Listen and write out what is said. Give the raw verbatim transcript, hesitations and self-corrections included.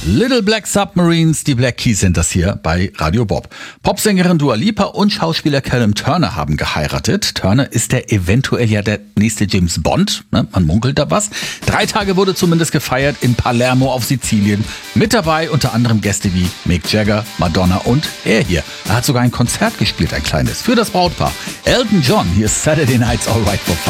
Little Black Submarines, die Black Keys sind das hier bei Radio Bob. Popsängerin Dua Lipa und Schauspieler Callum Turner haben geheiratet. Turner ist der eventuell ja der nächste James Bond, ne? Man munkelt da was. Drei Tage wurde zumindest gefeiert in Palermo auf Sizilien. Mit dabei unter anderem Gäste wie Mick Jagger, Madonna und er hier. Er hat sogar ein Konzert gespielt, ein kleines, für das Brautpaar. Elton John, hier ist Saturday Nights All Right for Fun.